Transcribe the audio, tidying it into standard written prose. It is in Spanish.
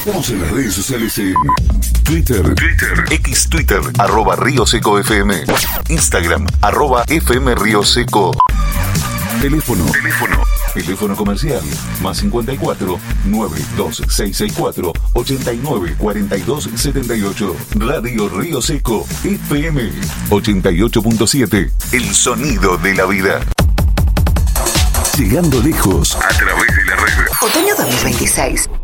Estamos en las redes sociales en Twitter, X Twitter, @Río Seco FM. Instagram, @FM Río Seco. Teléfono comercial, más 54 92664 89 42 78. Radio Río Seco FM 88.7. El sonido de la vida. Llegando lejos A través de la red. Otoño 2026.